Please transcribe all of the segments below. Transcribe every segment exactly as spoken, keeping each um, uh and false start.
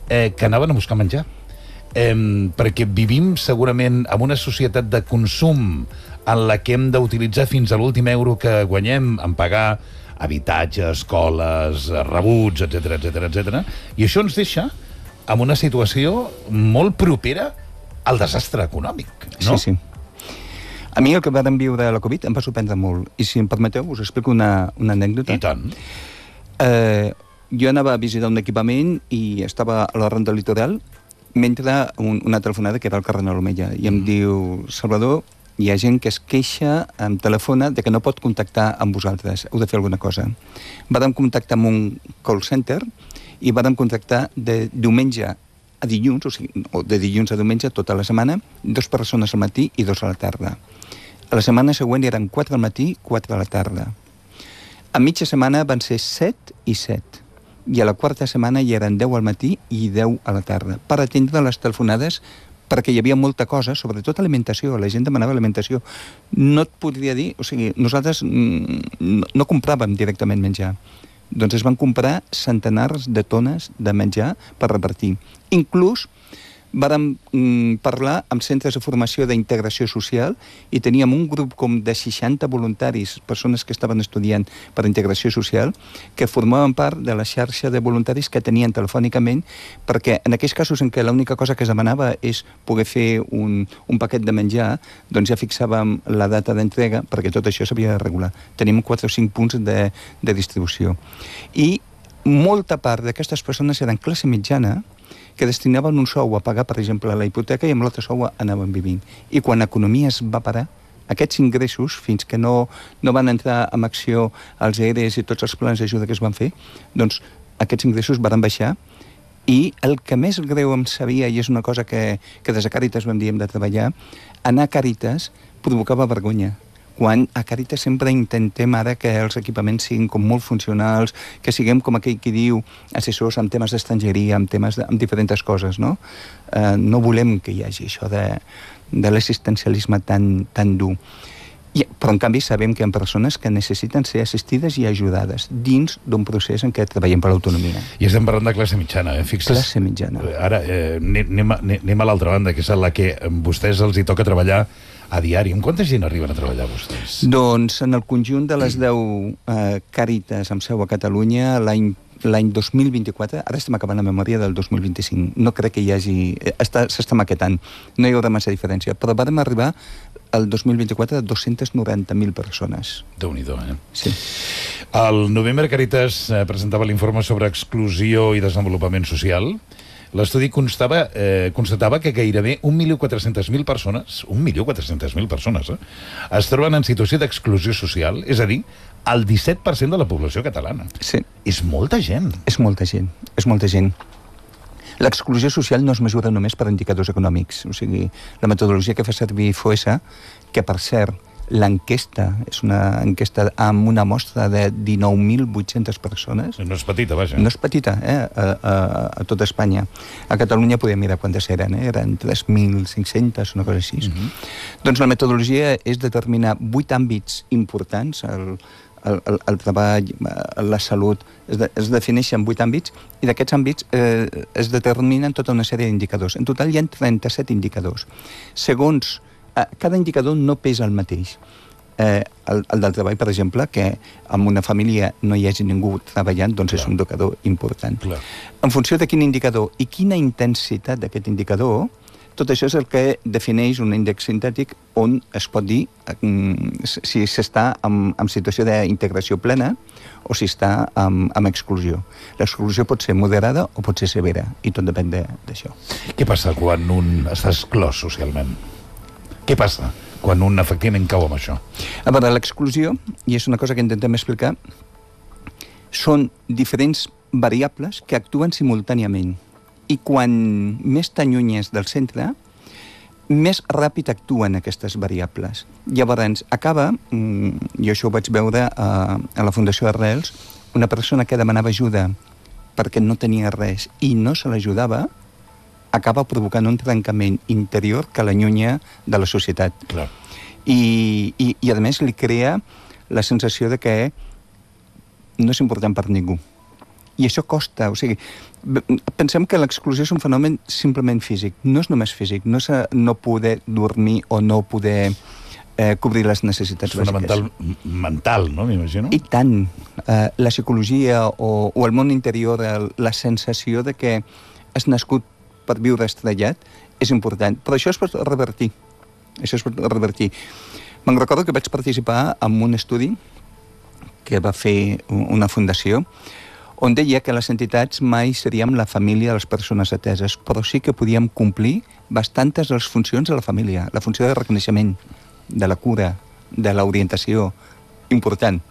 eh, que anaven a buscar menjar. Eh, perquè vivim segurament en una societat de consum en la que hem d'utilitzar fins a l'últim euro que guanyem en pagar habitatge, escoles, rebuts, etcètera, etcètera, etcètera. I això ens deixa en una situació molt propera al desastre econòmic, no? Sí, sí. A mi el que vam viure a la Covid em va sorprendre molt. I si em permeteu, us explico una, una anècdota. I tant. Eh, jo anava a visitar un equipament i estava a la Ronda Litoral mentre un, una telefonada que era al carrer Nalomella i em mm. diu, Salvador, hi ha gent que es queixa, em telefona, de que no pot contactar amb vosaltres. Heu de fer alguna cosa. Vàrem contactar amb un call center i vàrem contactar de diumenge a dilluns, o sigui, o de dilluns a diumenge, tota la setmana, dues persones al matí i dos a la tarda. A la setmana següent eren quatre al matí, quatre a la tarda. A mitja setmana van ser set i set. I a la quarta setmana hi eren deu al matí i deu a la tarda, per atendre les telefonades, perquè hi havia molta cosa, sobretot alimentació. La gent demanava alimentació. No et podria dir... O sigui, nosaltres no, no compràvem directament menjar. Doncs es van comprar centenars de tones de menjar per repartir. Inclús vàrem mm, parlar amb centres de formació d'integració social i teníem un grup com de seixanta voluntaris, persones que estaven estudiant per integració social, que formaven part de la xarxa de voluntaris que tenien telefònicament, perquè en aquells casos en què l'única cosa que es demanava és poder fer un, un paquet de menjar, doncs ja fixàvem la data d'entrega, perquè tot això s'havia de regular. Tenim quatre o cinc punts de, de distribució. I molta part d'aquestes persones eren classe mitjana, que destinaven un sou a pagar, per exemple, la hipoteca i amb l'altre sou anaven vivint. I quan l'economia es va parar, aquests ingressos, fins que no, no van entrar en acció els E R Es i tots els plans d'ajuda que es van fer, doncs aquests ingressos van baixar i el que més greu em sabia, i és una cosa que, que des de Càritas vam dir hem de treballar, anar a Càritas provocava vergonya. Quan a Càritas sempre intentem ara que els equipaments siguin com molt funcionals, que siguem com aquell qui diu assessors amb temes d'estrangeria, amb temes de, amb diferents coses, no? Eh, no volem que hi hagi això de, de l'assistencialisme tan, tan dur. I, però en canvi sabem que hi ha persones que necessiten ser assistides i ajudades dins d'un procés en què treballem per l'autonomia. I estem parlant de classe mitjana, eh? Fixa't. Classe mitjana. Ara, eh, anem, a, anem a l'altra banda, que és la que a vostès els hi toca treballar a diari. Amb quanta gent arriben a treballar vostès? Doncs en el conjunt de les deu eh, Càritas amb seu a Catalunya, l'any l'any dos mil vint-i-quatre, ara estem acabant la memòria del dos mil vint-i-cinc, no crec que hi hagi... s'està maquetant, no hi haurà massa diferència, però vam arribar el dos mil vint-i-quatre a dues-centes noranta mil persones. Déu-n'hi-do, eh? Sí. Al novembre Càritas eh, presentava l'informe sobre exclusió i desenvolupament social. L'estudi constava, eh, constatava que gairebé un milió quatre-centes mil persones, un milió quatre-centes mil persones, eh, es troben en situació d'exclusió social, és a dir, el disset per cent de la població catalana. Sí. És molta gent. És molta gent, és molta gent. L'exclusió social no es mesura només per indicadors econòmics. O sigui, la metodologia que fa servir Foessa, que per cert, l'enquesta és una enquesta amb una mostra de dinou mil vuit-centes persones. No és petita, vaja. No és petita, eh? A, a, a tota Espanya. A Catalunya podem mirar quantes eren, eh? Eren tres mil cinc-centes, una cosa així. Uh-huh. Doncs la metodologia és determinar vuit àmbits importants, el, el, el, el treball, la salut, es, de, es defineixen vuit àmbits, i d'aquests àmbits eh, es determinen tota una sèrie d'indicadors. En total hi ha trenta-set indicadors. Segons cada indicador no pesa el mateix. Eh, el, el del treball, per exemple, que en una família no hi hagi ningú treballant, doncs Clar. És un indicador important. Clar. En funció de quin indicador i quina intensitat d'aquest indicador, tot això és el que defineix un índex sintètic on es pot dir mm, si s'està en, en situació d'integració plena o si està en, en exclusió. L'exclusió pot ser moderada o pot ser severa, i tot depèn d'això. Què passa quan un està exclòs socialment? Què passa quan un efectivament cau amb això? A veure, l'exclusió, i és una cosa que intentem explicar, són diferents variables que actuen simultàniament. I quan més t'allunyes del centre, més ràpid actuen aquestes variables. Llavors, acaba, i això ho vaig veure a, a la Fundació Arrels, una persona que demanava ajuda perquè no tenia res i no se l'ajudava, acaba provocant un trencament interior que l'allunya de la societat. Clar. I, i, i, a més, li crea la sensació de que no és important per ningú. I això costa, o sigui, pensem que l'exclusió és un fenomen simplement físic. No és només físic, no és no poder dormir o no poder eh, cobrir les necessitats bàsiques. És fonamental mental, no? M'imagino. I tant. Eh, la psicologia o, o el món interior, el, la sensació de que has nascut per viure estrellat és important. Però això es pot revertir. Això es pot revertir. Me'n recordo que vaig participar en un estudi que va fer una fundació, on deia que les entitats mai seríem la família de les persones ateses, però sí que podíem complir bastantes de les funcions de la família. La funció de reconeixement, de la cura, de l'orientació, important.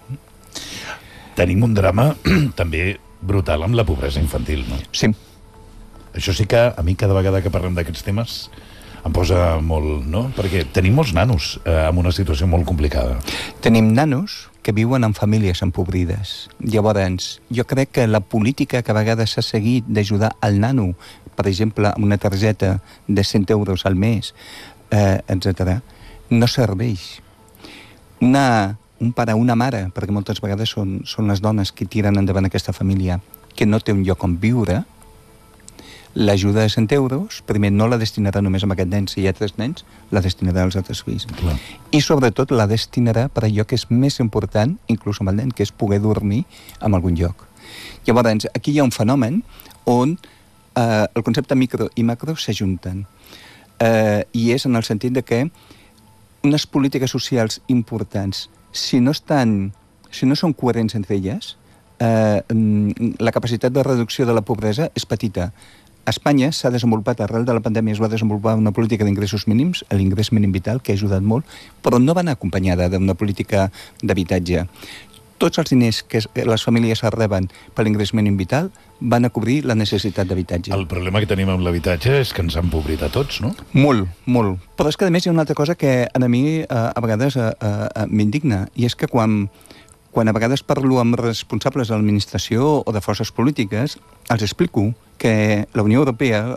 Tenim un drama també brutal amb la pobresa infantil, no? Sí. Això sí que a mi cada vegada que parlem d'aquests temes em posa molt, no? Perquè tenim molts nanos eh, en una situació molt complicada. Tenim nanos que viuen en famílies empobrides. Llavors, jo crec que la política que a vegades s'ha seguit d'ajudar al nano, per exemple, amb una targeta de cent euros al mes, eh, etcètera, no serveix. Una, un pare, una mare, perquè moltes vegades són, són les dones que tiren endavant aquesta família, que no té un lloc on viure, l'ajuda de cent euros, primer no la destinarà només a aquest nen, si hi ha tres nens, la destinarà als altres fills. Clar. I sobretot la destinarà per allò que és més important, inclús amb el nen, que és poder dormir en algun lloc. Llavors, aquí hi ha un fenomen on eh, el concepte micro i macro s'ajunten. Eh, I és en el sentit de que unes polítiques socials importants, si no estan, si no són coherents entre elles, eh, la capacitat de reducció de la pobresa és petita. A Espanya s'ha desenvolupat, arrel de la pandèmia es va desenvolupar una política d'ingressos mínims, l'ingrés mínim vital, que ha ajudat molt, però no va anar acompanyada d'una política d'habitatge. Tots els diners que les famílies reben per l'ingrés mínim vital van a cobrir la necessitat d'habitatge. El problema que tenim amb l'habitatge és que ens han empobrit a tots, no? Molt, molt. Però és que a més hi ha una altra cosa que a mi a, a vegades a, a, m'indigna, i és que quan, quan a vegades parlo amb responsables de l'administració o de forces polítiques, els explico que la Unió Europea,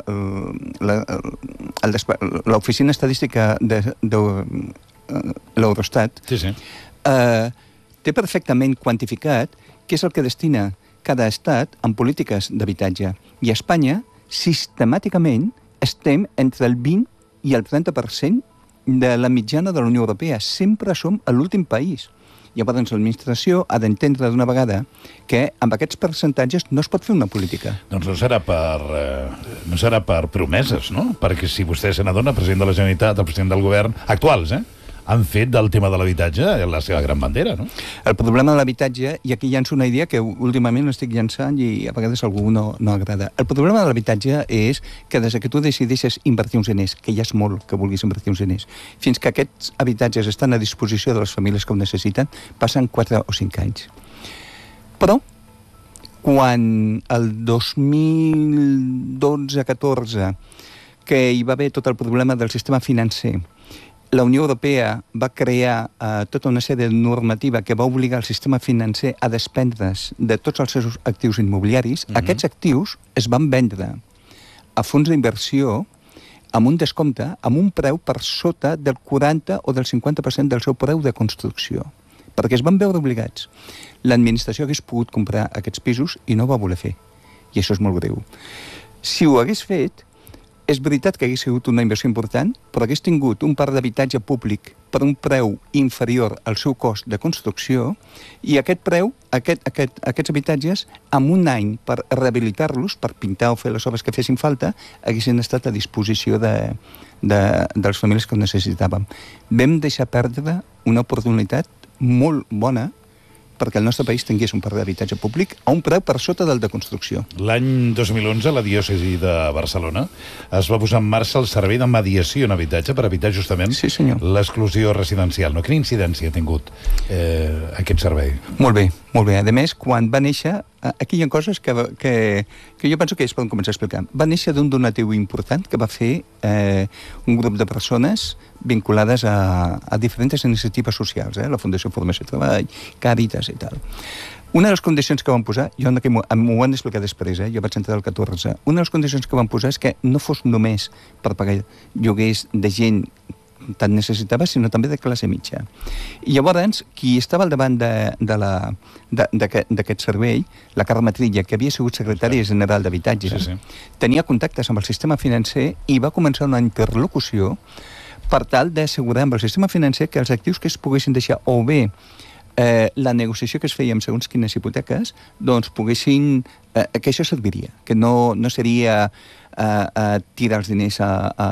l'Oficina Estadística de, de, de l'Eurostat, sí, sí. Eh, té perfectament quantificat què és el que destina cada estat en polítiques d'habitatge. I a Espanya, sistemàticament, estem entre el vint i el trenta per cent de la mitjana de la Unió Europea. Sempre som l'últim país. Llavors l'administració ha d'entendre d'una vegada que amb aquests percentatges no es pot fer una política. Doncs no serà per, eh, no serà per promeses, no? Perquè si vostè se n'adona, president de la Generalitat, el president del govern, actuals, eh? han fet del tema de l'habitatge la seva gran bandera, no? El problema de l'habitatge, i aquí llanço una idea que últimament estic llançant i a vegades a algú no, no agrada. El problema de l'habitatge és que des que tu decideixes invertir uns diners, que ja és molt que vulguis invertir uns diners, fins que aquests habitatges estan a disposició de les famílies que ho necessiten, passen quatre o cinc anys. Però, quan el dos mil dotze catorze, que hi va haver tot el problema del sistema financer, la Unió Europea va crear eh, tota una sèrie de normativa que va obligar el sistema financer a despendre's de tots els seus actius immobiliaris. Mm-hmm. Aquests actius es van vendre a fons d'inversió amb un descompte, amb un preu per sota del quaranta o del cinquanta per cent del seu preu de construcció, perquè es van veure obligats. L'administració hagués pogut comprar aquests pisos i no ho va voler fer. I això és molt greu. Si ho hagués fet, és veritat que hagués sigut una inversió important, però hagués tingut un parc d'habitatge públic per un preu inferior al seu cost de construcció, i aquest preu, aquest, aquest, aquests habitatges, en un any per rehabilitar-los, per pintar o fer les obres que fessin falta, haguessin estat a disposició de, de, de les famílies que ho necessitàvem. Vam deixar perdre una oportunitat molt bona perquè el nostre país tingués un parc d'habitatge públic a un preu per sota del de construcció. L'any dos mil onze, la diòcesi de Barcelona es va posar en marxa el servei de mediació en habitatge per evitar justament sí, l'exclusió residencial. No? Quina incidència ha tingut eh, aquest servei? Molt bé, molt bé. A més, quan va néixer, aquí hi ha coses que, que, que jo penso que es poden començar a explicar. Va néixer d'un donatiu important que va fer eh, un grup de persones vinculades a, a diferents iniciatives socials, eh? La Fundació Formació i Treball, Càritas i tal. Una de les condicions que van posar, jo m'ho han d'explicar després, eh? Jo vaig entrar al catorze, una de les condicions que van posar és que no fos només per pagar lloguers de gent tant necessitava, sinó també de classe mitja. I llavors, qui estava al davant d'aquest servei, la Carme Trilla, que havia sigut secretària general d'Habitatge, sí, sí. tenia contactes amb el sistema financer i va començar una interlocució per tal d'assegurar amb el sistema financer que els actius que es poguessin deixar, o bé eh, la negociació que es feia amb segons quines hipoteques, doncs poguessin... Eh, que això serviria, que no, no seria eh, eh, tirar els diners a, a,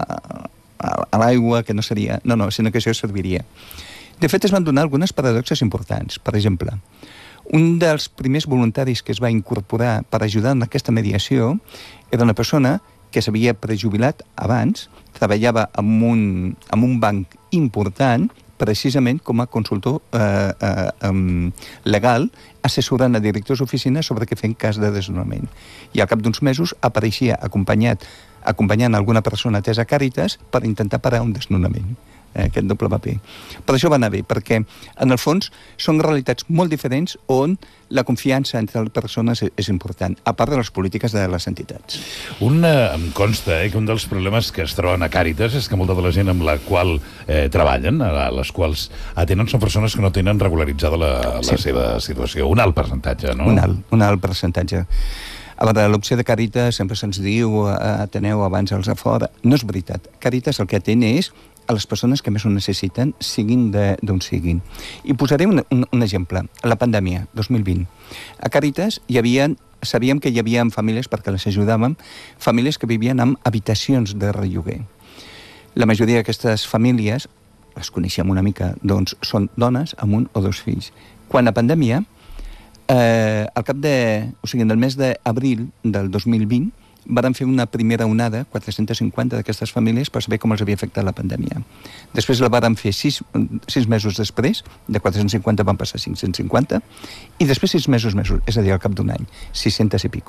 a, a l'aigua, que no seria... No, no, sinó que això serviria. De fet, es van donar algunes paradoxes importants. Per exemple, un dels primers voluntaris que es va incorporar per ajudar en aquesta mediació era una persona que s'havia prejubilat abans, treballava en un, en un banc important, precisament com a consultor eh, eh, um, legal, assessorant a directors d'oficina sobre què fer en cas de desnonament. I al cap d'uns mesos apareixia acompanyat, acompanyant alguna persona atesa a Càritas per intentar parar un desnonament. Eh, aquest doble paper. Per això va anar bé, perquè en el fons són realitats molt diferents on la confiança entre les persones és important, a part de les polítiques de les entitats. Un, eh, em consta eh, que un dels problemes que es troben a Càritas és que molta de la gent amb la qual eh, treballen, a les quals atenen, són persones que no tenen regularitzada la, la sí. seva situació. Un alt percentatge, no? Un alt, un alt percentatge. A veure, l'opció de Càritas sempre se'ns diu ateneu abans els de fora. No és veritat. Càritas el que atén és a les persones que més ho necessiten, siguin d'on siguin. I posaré un, un, un exemple. A la pandèmia, dos mil vint. A Càritas hi havia, sabíem que hi havia famílies, perquè les ajudàvem, famílies que vivien en habitacions de relloguer. La majoria d'aquestes famílies, les coneixem una mica, doncs són dones amb un o dos fills. Quan la pandèmia, eh, al cap de... O sigui, en el mes d'abril del dos mil vint, van fer una primera onada, quatre-cents cinquanta d'aquestes famílies, per saber com els havia afectat la pandèmia. Després la van fer sis, sis mesos després, de quatre-cents cinquanta van passar a cinc-cents cinquanta, i després sis mesos mesos, és a dir, al cap d'un any, sis-cents i pico.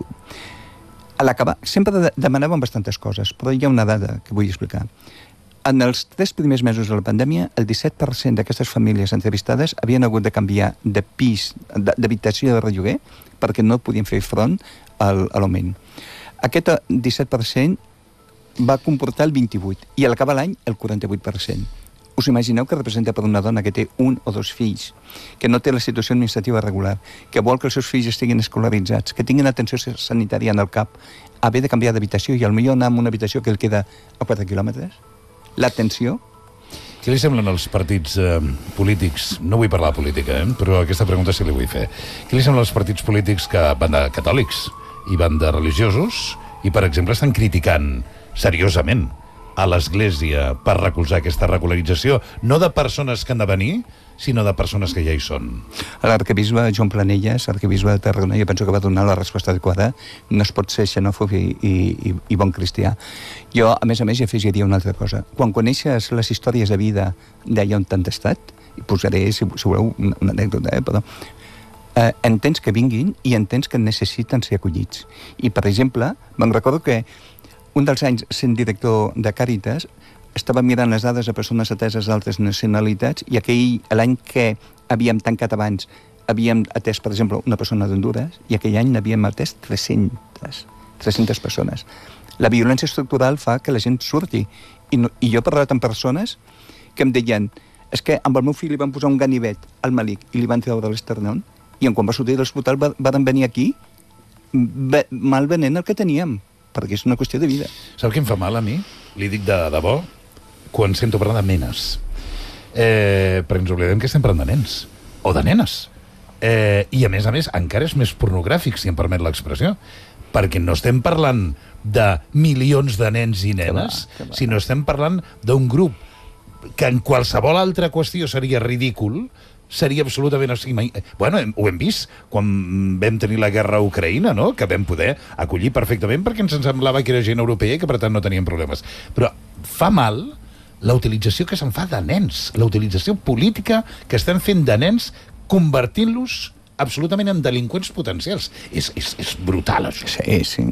A l'acabar, sempre demanàvem bastantes coses, però hi ha una dada que vull explicar. En els tres primers mesos de la pandèmia, el disset per cent d'aquestes famílies entrevistades havien hagut de canviar de pis, d'habitació de relloguer, perquè no podien fer front a l'augment. Aquest disset per cent va comportar el vint-i-vuit per cent i a l'acabar l'any el quaranta-vuit per cent. Us imagineu que representa per una dona que té un o dos fills, que no té la situació administrativa regular, que vol que els seus fills estiguin escolaritzats, que tinguin atenció sanitària en el cap, haver de canviar d'habitació i potser anar a una habitació que el queda a quatre quilòmetres? L'atenció? Què li semblen els partits eh, polítics? No vull parlar de política, eh, però aquesta pregunta sí li vull fer. Què li semblen els partits polítics que van de catòlics i van de religiosos i, per exemple, estan criticant seriosament a l'Església per recolzar aquesta regularització, no de persones que han de venir, sinó de persones que ja hi són? L'arquebisbe Joan Planelles, arquebisbe de Tarragona, jo penso que va donar la resposta adequada. No es pot ser xenòfob i, i, i bon cristià. Jo, a més a més, hi afegiria una altra cosa. Quan coneixes les històries de vida d'allà on t'han estat, i posaré, si, si voleu, una, una anècdota, eh, perdó, Eh, entens que vinguin i entens que necessiten ser acollits. I, per exemple, me'n recordo que un dels anys sent director de Càritas estava mirant les dades de persones ateses d'altres nacionalitats i aquell, l'any que havíem tancat abans, havíem atès, per exemple, una persona d'Honduras i aquell any n'havíem atès tres-centes, tres-centes persones. La violència estructural fa que la gent surti. I, no, i jo he parlat amb persones que em deien és que amb el meu fill li van posar un ganivet al malic i li van treure l'esternón i quan va sortir de l'hospital van venir aquí mal venent el que teníem, perquè és una qüestió de vida. Sap què em fa mal a mi? Li dic de debò, quan sento parlar de nenes. Eh, perquè ens oblidem que estem parlant de nens, o de nenes. Eh, I a més a més, encara és més pornogràfic, si em permet l'expressió, perquè no estem parlant de milions de nens i nenes, que va, que va. Sinó estem parlant d'un grup que en qualsevol altra qüestió seria ridícul, seria absolutament... Bueno, ho hem vist quan vam tenir la guerra a Ucraïna, no? Que vam poder acollir perfectament perquè ens semblava que era gent europea i que per tant no teníem problemes. Però fa mal la utilització que se'n fa de nens, la utilització política que estem fent de nens convertint-los absolutament en delinqüents potencials. És, és, és brutal, això. Sí, sí.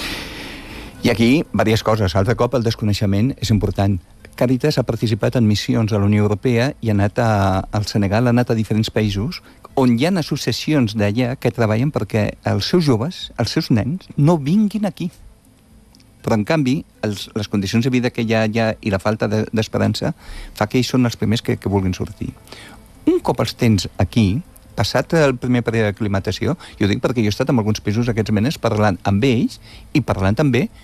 I aquí, diverses coses. Altre cop, el desconeixement és important. Càritas ha participat en missions a la Unió Europea i ha anat a, al Senegal, ha anat a diferents països on hi ha associacions d'allà que treballen perquè els seus joves, els seus nens, no vinguin aquí. Però, en canvi, els, les condicions de vida que hi ha allà i la falta de- d'esperança fa que ells són els primers que, que vulguin sortir. Un cop els tens aquí, passat el primer període d'aclimatació, jo ho dic perquè jo he estat en alguns pisos d'aquests menes parlant amb ells i parlant també